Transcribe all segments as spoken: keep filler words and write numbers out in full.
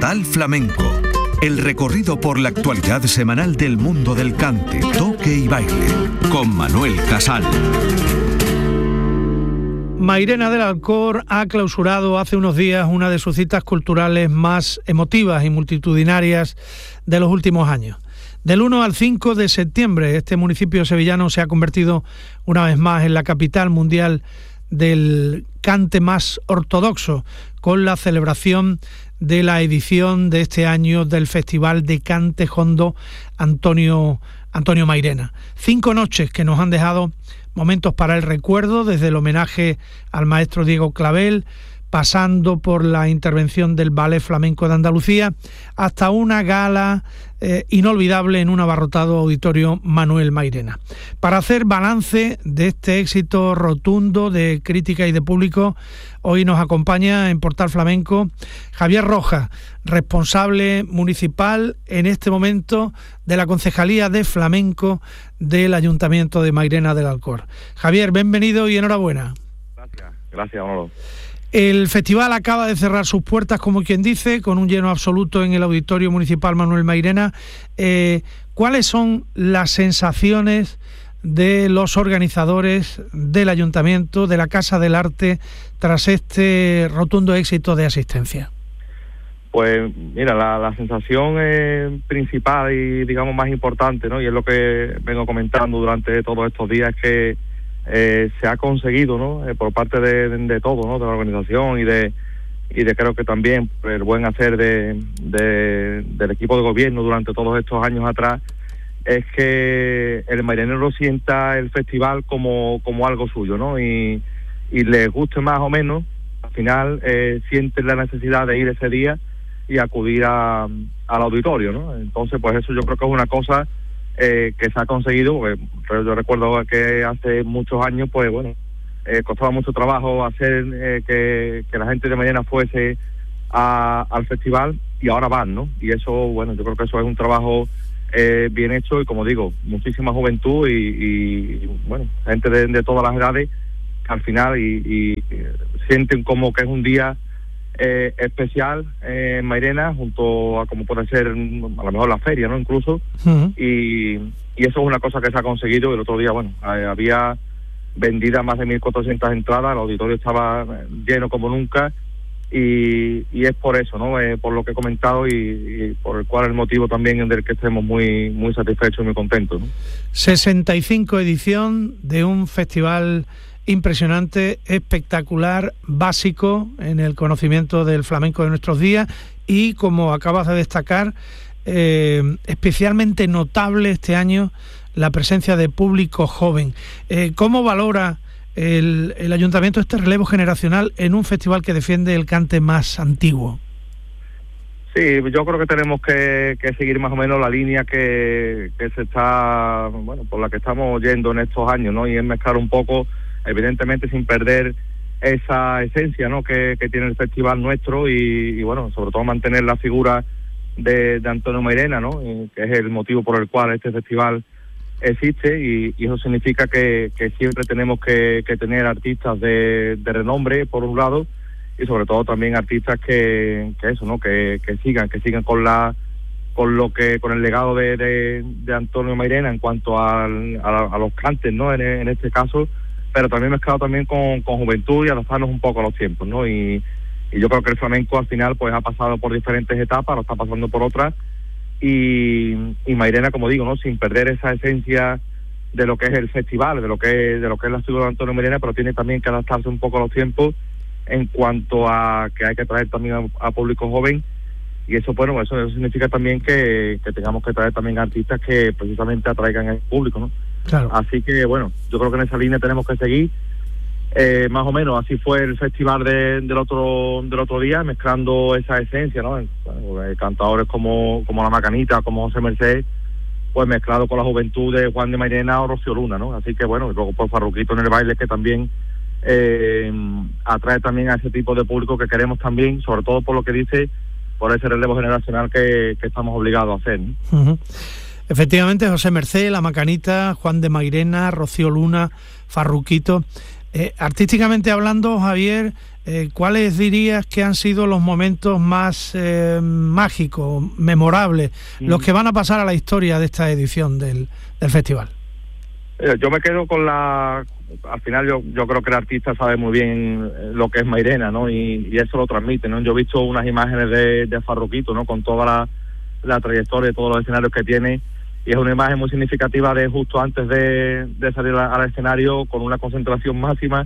Portal Flamenco. El recorrido por la actualidad semanal del mundo del cante, toque y baile. Con Manuel Casal. Mairena del Alcor ha clausurado hace unos días una de sus citas culturales más emotivas y multitudinarias de los últimos años. Del uno al cinco de septiembre, este municipio sevillano se ha convertido una vez más en la capital mundial del cante más ortodoxo, con la celebración de la edición de este año del Festival de Cante Jondo Antonio, Antonio Mairena. Cinco noches que nos han dejado momentos para el recuerdo, desde el homenaje al maestro Diego Clavel, pasando por la intervención del Ballet Flamenco de Andalucía, hasta una gala eh, inolvidable en un abarrotado auditorio Manuel Mairena. Para hacer balance de este éxito rotundo de crítica y de público, hoy nos acompaña en Portal Flamenco Javier Rojas, responsable municipal en este momento de la Concejalía de Flamenco del Ayuntamiento de Mairena del Alcor. Javier, bienvenido y enhorabuena. Gracias, gracias, Manolo. El festival acaba de cerrar sus puertas, como quien dice, con un lleno absoluto en el Auditorio Municipal Manuel Mairena. Eh, ¿Cuáles son las sensaciones de los organizadores del Ayuntamiento, de la Casa del Arte, tras este rotundo éxito de asistencia? Pues mira, la, la sensación eh, principal y digamos más importante, ¿no? Y es lo que vengo comentando durante todos estos días, que Eh, se ha conseguido, ¿no? Eh, por parte de, de, de todo, ¿no? De la organización y de y de creo que también el buen hacer de, de del equipo de gobierno durante todos estos años atrás, es que el mairenero sienta el festival como como algo suyo, ¿no? Y, y le guste más o menos, al final eh, sienten la necesidad de ir ese día y acudir a, al auditorio, ¿no? Entonces, pues eso yo creo que es una cosa Eh, que se ha conseguido, porque yo recuerdo que hace muchos años, pues bueno, eh, costaba mucho trabajo hacer eh, que, que la gente de Mairena fuese a, al festival, y ahora van, ¿no? Y eso, bueno, yo creo que eso es un trabajo eh, bien hecho, y como digo, muchísima juventud y, y bueno, gente de, de todas las edades, que al final y, y sienten como que es un día Eh, especial eh, en Mairena, junto a como puede ser a lo mejor la feria, ¿no? Incluso, uh-huh. y, y eso es una cosa que se ha conseguido. El otro día, bueno, eh, había vendidas más de mil cuatrocientas entradas, el auditorio estaba lleno como nunca, y, y es por eso, ¿no? Eh, por lo que he comentado y, y por el cual el motivo también del que estemos muy, muy satisfechos y muy contentos, ¿no? sesenta y cinco edición de un festival impresionante, espectacular, básico en el conocimiento del flamenco de nuestros días, y como acabas de destacar, eh, especialmente notable este año la presencia de público joven. Eh, ¿Cómo valora el, el Ayuntamiento este relevo generacional en un festival que defiende el cante más antiguo? Sí, yo creo que tenemos que, que seguir más o menos la línea que, que se está, bueno, por la que estamos yendo en estos años, ¿no? Y es mezclar un poco, evidentemente sin perder esa esencia, ¿no? que, que tiene el festival nuestro, y, y bueno, sobre todo mantener la figura de, de Antonio Mairena, ¿no? Y que es el motivo por el cual este festival existe, y, y eso significa que, que siempre tenemos que, que tener artistas de, de renombre, por un lado, y sobre todo también artistas que, que eso, ¿no? Que, que sigan, que sigan con la con lo que con el legado de, de, de Antonio Mairena en cuanto al, a, a los cantes, ¿no? En, en este caso, pero también mezclado también con, con juventud y adaptarnos un poco a los tiempos, ¿no? Y, y yo creo que el flamenco al final pues ha pasado por diferentes etapas, lo está pasando por otras, y, y Mairena, como digo, ¿no? Sin perder esa esencia de lo que es el festival, de lo que es, de lo que es la figura de Antonio Mairena, pero tiene también que adaptarse un poco a los tiempos en cuanto a que hay que traer también a, a público joven, y eso, bueno, eso, eso significa también que, que tengamos que traer también artistas que precisamente atraigan al público, ¿no? Claro. Así que, bueno, yo creo que en esa línea tenemos que seguir, eh, más o menos, así fue el festival de, del otro del otro día, mezclando esa esencia, ¿no? Bueno, cantadores como, como La Macanita, como José Merced, pues mezclado con la juventud de Juan de Mairena o Rocío Luna, ¿no? Así que, bueno, y luego por Farruquito en el baile, que también eh, atrae también a ese tipo de público que queremos también, sobre todo por lo que dice, por ese relevo generacional que, que estamos obligados a hacer, ¿no? Uh-huh. Efectivamente, José Merced, La Macanita, Juan de Mairena, Rocío Luna, Farruquito. Eh, artísticamente hablando, Javier, eh, ¿cuáles dirías que han sido los momentos más eh, mágicos, memorables, mm. los que van a pasar a la historia de esta edición del, del festival? Eh, yo me quedo con la... Al final yo yo creo que el artista sabe muy bien lo que es Mairena, ¿no? Y, y eso lo transmite, ¿no? Yo he visto unas imágenes de, de Farruquito, ¿no? Con toda la, la trayectoria y todos los escenarios que tiene, y es una imagen muy significativa de justo antes de, de salir al escenario, con una concentración máxima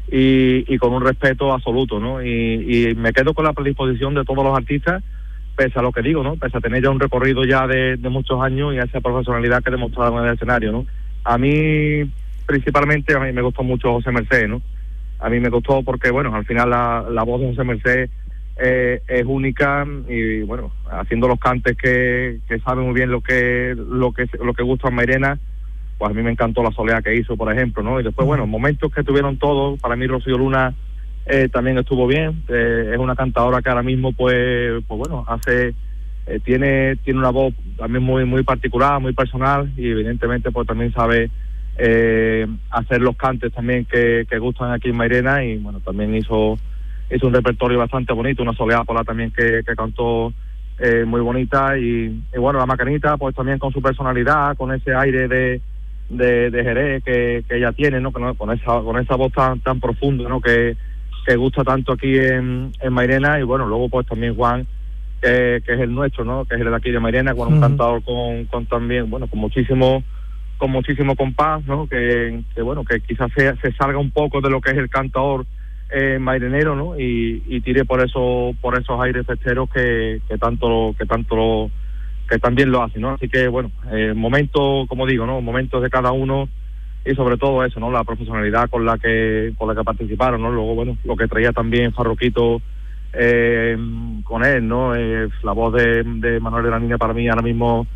y, y con un respeto absoluto, ¿no? Y, y me quedo con la predisposición de todos los artistas, pese a lo que digo, ¿no? Pese a tener ya un recorrido ya de, de muchos años y a esa profesionalidad que demostraron en el escenario, ¿no? A mí, principalmente, a mí me gustó mucho José Merced, ¿no? A mí me gustó porque, bueno, al final la, la voz de José Merced eh, es única y, bueno, haciendo los cantes que, que sabe muy bien lo que lo que lo que gusta a Mairena, pues a mí me encantó la soleá que hizo, por ejemplo, ¿no? Y después, bueno, momentos que tuvieron todos, para mí Rocío Luna eh, también estuvo bien, eh, es una cantadora que ahora mismo, pues, pues bueno, hace... Eh, tiene tiene una voz también muy muy particular, muy personal, y evidentemente pues también sabe eh, hacer los cantes también que, que gustan aquí en Mairena, y bueno, también hizo hizo un repertorio bastante bonito, una soleá por la también que, que cantó eh, muy bonita, y, y bueno, la Macanita pues también con su personalidad, con ese aire de de, de Jerez que, que ella tiene, ¿no? Con esa con esa voz tan tan profunda, ¿no? Que, que gusta tanto aquí en, en Mairena. Y bueno, luego pues también Juan, Que, que es el nuestro, ¿no? Que es el de aquí de Mairena, con un uh-huh. cantador con, con también, bueno, con muchísimo con muchísimo compás, ¿no? Que, que bueno, que quizás se, se salga un poco de lo que es el cantador eh, mairenero, ¿no? Y, y tire por eso por esos aires festeros que, que tanto que tanto que también lo hace, ¿no? Así que bueno, eh, momentos, como digo, ¿no? Momentos de cada uno, y sobre todo eso, ¿no? La profesionalidad con la que con la que participaron, ¿no? Luego, bueno, lo que traía también Farruquito Eh, con él, ¿no? Eh, la voz de, de Manuel de la Niña para mí ahora mismo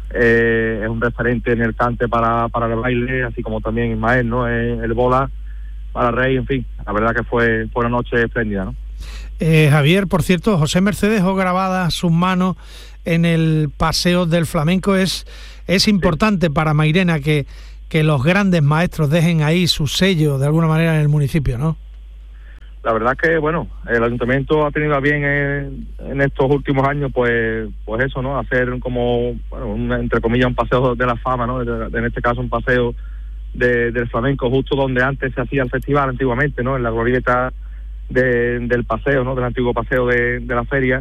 eh, es un referente en el cante para, para el baile, así como también Ismael, ¿no? Eh, el bola para Rey, en fin, la verdad que fue, fue una noche espléndida, ¿no? Eh, Javier, por cierto, José Merced dejó grabadas sus manos en el Paseo del Flamenco. Es, es importante sí. para Mairena que, que los grandes maestros dejen ahí su sello de alguna manera en el municipio, ¿no? La verdad que, bueno, el ayuntamiento ha tenido a bien en, en estos últimos años, pues pues eso, ¿no? Hacer como, bueno, un, entre comillas, un paseo de la fama, ¿no? De, de, en este caso, un paseo de, del flamenco, justo donde antes se hacía el festival antiguamente, ¿no? En la glorieta de, del paseo, ¿no? Del antiguo paseo de, de la feria.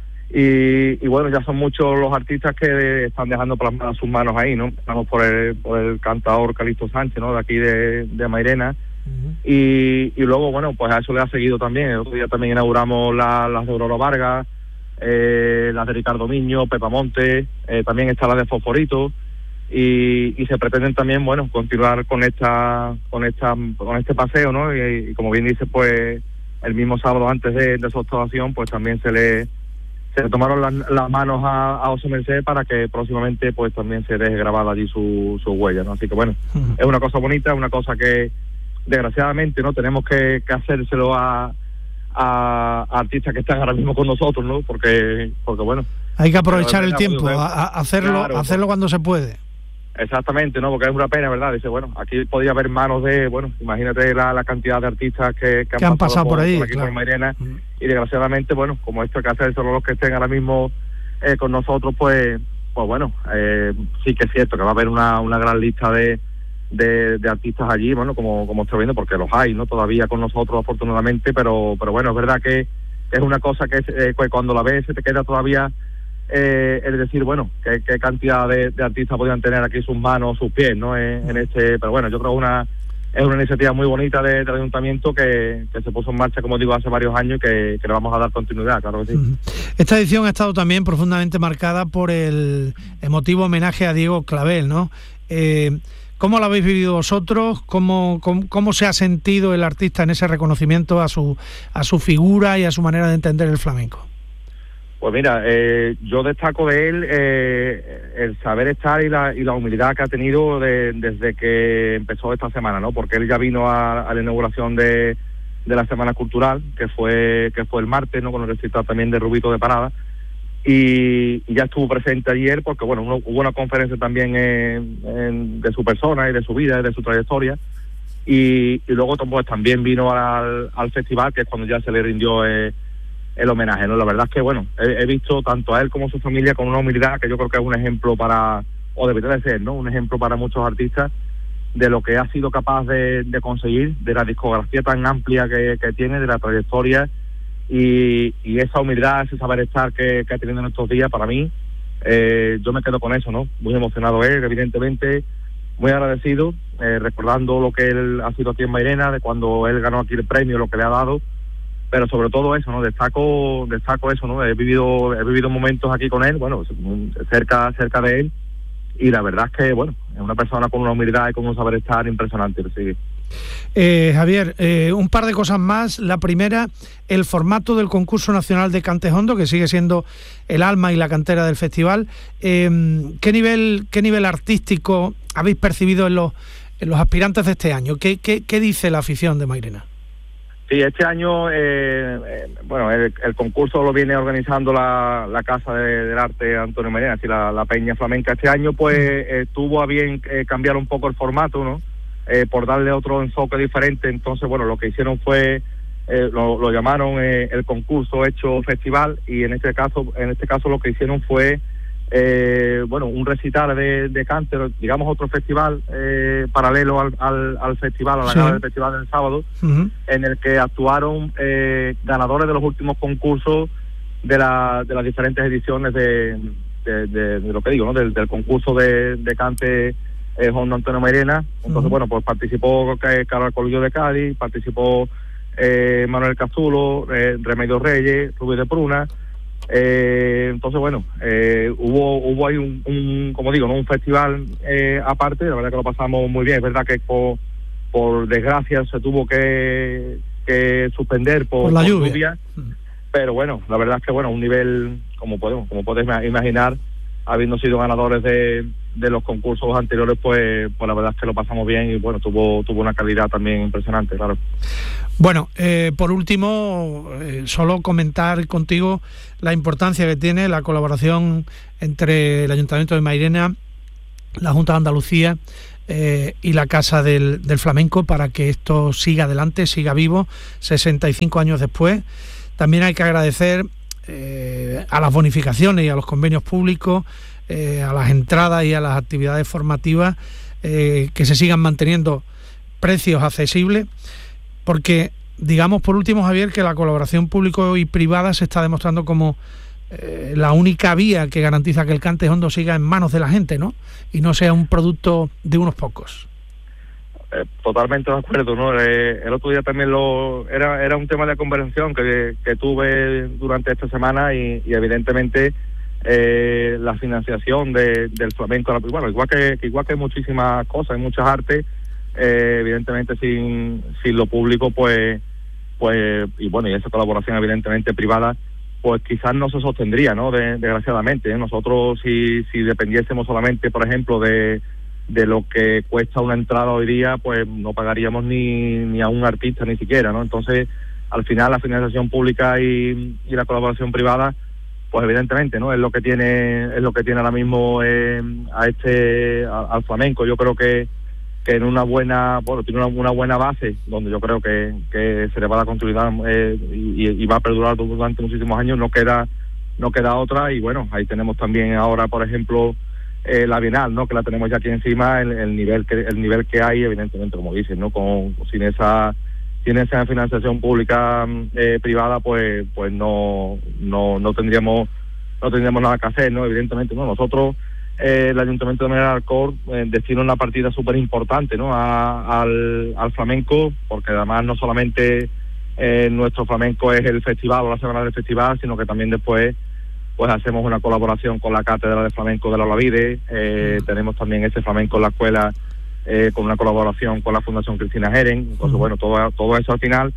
Y, y bueno, ya son muchos los artistas que están dejando plasmadas sus manos ahí, ¿no? Estamos por el, por el cantador Calixto Sánchez, ¿no? De aquí de, de Mairena. Uh-huh. y, y luego, bueno, pues a eso le ha seguido también. El otro día también inauguramos la, las de Aurora Vargas, eh, las de Ricardo Miño, Pepa Monte, eh, también está la de Fosforito, y, y se pretenden también, bueno, continuar con esta con esta con este paseo, ¿no? Y, y como bien dice, pues el mismo sábado antes de, de su actuación, pues también se le se le tomaron las, las manos a, a José Merced para que próximamente pues también se deje grabada allí su, su huella, ¿no? Así que bueno, uh-huh. es una cosa bonita, es una cosa que desgraciadamente no tenemos que, que hacérselo a, a, a artistas que están ahora mismo con nosotros, ¿no? Porque porque bueno, hay que aprovechar el tiempo, a, a hacerlo claro, hacerlo cuando se puede. Exactamente, ¿no? Porque es una pena, ¿verdad? Dice, bueno, aquí podría haber manos de, bueno, imagínate la, la cantidad de artistas que, que, que han, han pasado, pasado por, por ahí, por aquí, claro. por Mairena, uh-huh. y desgraciadamente, bueno, como esto hay que hacérselo los que estén ahora mismo eh, con nosotros, pues pues bueno, eh, sí que es cierto que va a haber una, una gran lista de De, de artistas allí, bueno, como como estoy viendo, porque los hay, ¿no? Todavía con nosotros, afortunadamente, pero pero bueno, es verdad que es una cosa que eh, cuando la ves se te queda todavía eh, el decir, bueno, qué, qué cantidad de, de artistas podrían tener aquí sus manos, sus pies, ¿no? En, en este, pero bueno, yo creo que una es una iniciativa muy bonita de, del ayuntamiento que, que se puso en marcha, como digo, hace varios años, y que, que le vamos a dar continuidad, claro que sí. Esta edición ha estado también profundamente marcada por el emotivo homenaje a Diego Clavel, ¿no? Eh, ¿Cómo lo habéis vivido vosotros? ¿Cómo, cómo, cómo se ha sentido el artista en ese reconocimiento a su a su figura y a su manera de entender el flamenco? Pues mira, eh, yo destaco de él eh, el saber estar y la, y la humildad que ha tenido de, desde que empezó esta semana, ¿no? Porque él ya vino a, a la inauguración de, de la Semana Cultural, que fue que fue el martes, ¿no? Con el recital también de Rubito de Parada. Y, y ya estuvo presente ayer porque, bueno, uno, hubo una conferencia también en, en, de su persona y de su vida y de su trayectoria, y, y luego pues también vino al, al festival, que es cuando ya se le rindió eh, el homenaje, ¿no? La verdad es que, bueno, he, he visto tanto a él como a su familia con una humildad que yo creo que es un ejemplo para, o debería de ser, ¿no? Un ejemplo para muchos artistas de lo que ha sido capaz de, de conseguir, de la discografía tan amplia que, que tiene, de la trayectoria y, y esa humildad, ese saber estar que, que ha tenido en estos días, para mí, eh, yo me quedo con eso, ¿no? Muy emocionado él, evidentemente, muy agradecido, eh, recordando lo que él ha sido aquí en Mairena, de cuando él ganó aquí el premio, lo que le ha dado, pero sobre todo eso, ¿no? Destaco, destaco eso, ¿no? He vivido, he vivido momentos aquí con él, bueno, cerca, cerca de él, y la verdad es que, bueno, es una persona con una humildad y con un saber estar impresionante. Sí. Eh, Javier, eh, un par de cosas más. La primera, el formato del concurso nacional de Cantes Hondo, que sigue siendo el alma y la cantera del festival. Eh, ¿qué nivel, qué nivel artístico habéis percibido en los, en los aspirantes de este año? ¿Qué, qué, qué dice la afición de Mairena? Sí, este año, eh, eh, bueno, el, el concurso lo viene organizando la, la Casa de, del Arte Antonio Mairena, así la, la Peña Flamenca. Este año, pues, eh, tuvo a bien eh, cambiar un poco el formato, ¿no? Eh, por darle otro enfoque diferente. Entonces, bueno, lo que hicieron fue, eh, lo, lo llamaron eh, el concurso hecho festival, y en este caso, en este caso lo que hicieron fue, eh, bueno, un recital de, de cante, digamos otro festival eh, paralelo al, al, al festival, a la sí. gala del festival del sábado, uh-huh. en el que actuaron eh, ganadores de los últimos concursos de, la, de las diferentes ediciones de, de, de, de lo que digo, ¿no? Del, del concurso de, de cante eh, Hondo Antonio Mairena. Entonces, uh-huh. bueno, pues participó Carlos Colillo de Cádiz, participó eh, Manuel Cazulo, eh, Remedios Reyes, Rubí de Pruna. Eh, entonces, bueno, eh, hubo hubo ahí un, un, como digo, ¿no? un festival eh, aparte. La verdad que lo pasamos muy bien. Es verdad que por, por desgracia se tuvo que, que suspender por, por la por lluvia. lluvia. Pero bueno, la verdad es que, bueno, un nivel, como podemos, como podéis imaginar, habiendo sido ganadores de, de los concursos anteriores, pues, pues la verdad es que lo pasamos bien y, bueno, tuvo tuvo una calidad también impresionante, claro. Bueno, eh, por último, eh, solo comentar contigo la importancia que tiene la colaboración entre el Ayuntamiento de Mairena, la Junta de Andalucía eh, y la Casa del, del Flamenco para que esto siga adelante, siga vivo, sesenta y cinco años después. También hay que agradecer eh, a las bonificaciones y a los convenios públicos, eh, a las entradas y a las actividades formativas, eh, que se sigan manteniendo precios accesibles, porque digamos por último, Javier, que la colaboración público y privada se está demostrando como eh, la única vía que garantiza que el Cantes Hondo siga en manos de la gente, ¿no? Y no sea un producto de unos pocos. Eh, totalmente de acuerdo, ¿no? Eh, el otro día también lo era era un tema de conversación que, que tuve durante esta semana y, y evidentemente eh, la financiación de, del flamenco, bueno, igual que, que igual que muchísimas cosas, hay muchas artes. Eh, evidentemente sin sin lo público pues pues y bueno y esa colaboración evidentemente privada pues quizás no se sostendría, ¿no? De, desgraciadamente, ¿eh? Nosotros si si dependiésemos solamente, por ejemplo, de de lo que cuesta una entrada hoy día, pues no pagaríamos ni ni a un artista ni siquiera, ¿no? Entonces al final la financiación pública y, y la colaboración privada pues evidentemente, ¿no? Es lo que tiene es lo que tiene ahora mismo eh, a este a, al flamenco. Yo creo que que en una buena, bueno, tiene una, una buena base, donde yo creo que, que se le va a dar continuidad eh, y, y va a perdurar durante muchísimos años, no queda no queda otra, y bueno, ahí tenemos también ahora, por ejemplo, eh, la Bienal, ¿no? Que la tenemos ya aquí encima, el, el nivel que el nivel que hay, evidentemente, como dices, ¿no? Con sin esa sin esa financiación pública eh, privada, pues pues no no no tendríamos no tendríamos nada que hacer, ¿no? Evidentemente, no, nosotros Eh, el Ayuntamiento de Mairena del Alcor eh, destina una partida súper importante, ¿no? A, al, al flamenco, porque además no solamente eh, nuestro flamenco es el festival o la semana del festival, sino que también después pues hacemos una colaboración con la Cátedra de Flamenco de la Olavide, eh, uh-huh. tenemos también ese flamenco en la escuela eh, con una colaboración con la Fundación Cristina Jeren. Entonces, uh-huh. bueno, todo, todo eso al final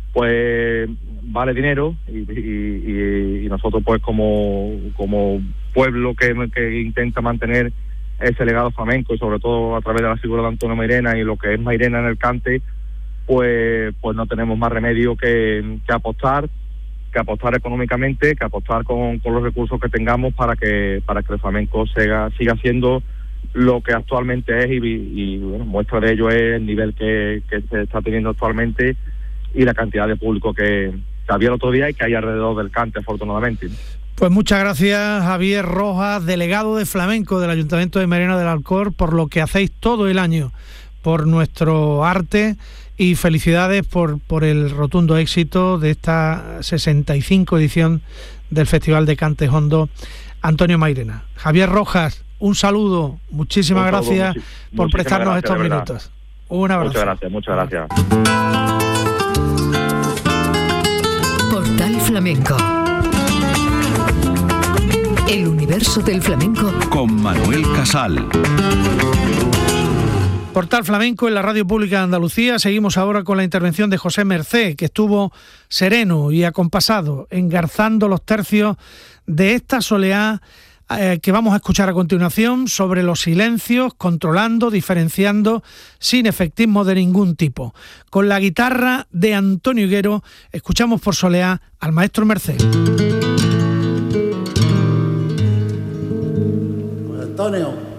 pues vale dinero y, y, y, y nosotros pues como como pueblo que, que intenta mantener ese legado flamenco y sobre todo a través de la figura de Antonio Mairena y lo que es Mairena en el cante, pues pues no tenemos más remedio que, que apostar que apostar económicamente, que apostar con, con los recursos que tengamos para que para que el flamenco siga siga siendo lo que actualmente es, y, y bueno, muestra de ello es el nivel que, que se está teniendo actualmente y la cantidad de público que, que había el otro día y que hay alrededor del cante, afortunadamente. Pues muchas gracias, Javier Rojas, delegado de flamenco del Ayuntamiento de Mairena del Alcor, por lo que hacéis todo el año por nuestro arte, y felicidades por, por el rotundo éxito de esta sesenta y cinco edición del Festival de Cante Hondo Antonio Mairena. Javier Rojas, un saludo, muchísimas un gracias muchi- por prestarnos gracias, estos minutos. Un abrazo. Muchas gracias, muchas gracias. Portal Flamenco. El universo del flamenco con Manuel Casal. Portal Flamenco en la Radio Pública de Andalucía. Seguimos ahora con la intervención de José Mercé, que estuvo sereno y acompasado, engarzando los tercios de esta soleá eh, que vamos a escuchar a continuación, sobre los silencios, controlando, diferenciando, sin efectismo de ningún tipo. Con la guitarra de Antonio Higuero, escuchamos por soleá al maestro Mercé. Antonio.